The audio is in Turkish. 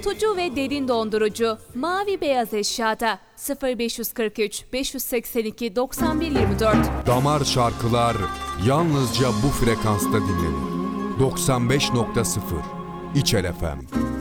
soğutucu ve derin dondurucu. Mavi beyaz eşyada 0543 582 9124. Damar şarkılar yalnızca bu frekansta dinlenir. 95.0 İçel FM.